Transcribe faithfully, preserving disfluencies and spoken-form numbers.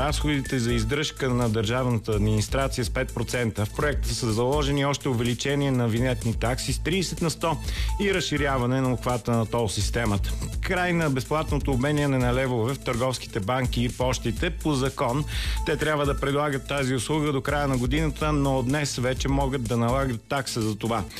разходите за издръжка на държавната администрация с пет процента. В проекта са заложени още увеличение на винетни такси с трийсет на сто и разширяване на обхвата на тол системата. Край на безплатното обменяне на левове в търговските банки и пощите. По закон те трябва да предлагат тази услуга до края на годината, но от днес вече могат да налагат такса за това.